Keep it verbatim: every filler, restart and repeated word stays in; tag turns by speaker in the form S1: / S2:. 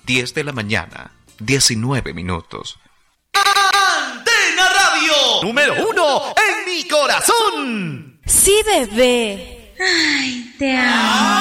S1: diez de la mañana, diecinueve minutos.
S2: ¡Antena Radio! ¡Número uno en mi corazón!
S3: Sí, bebé.
S4: Ay, te amo.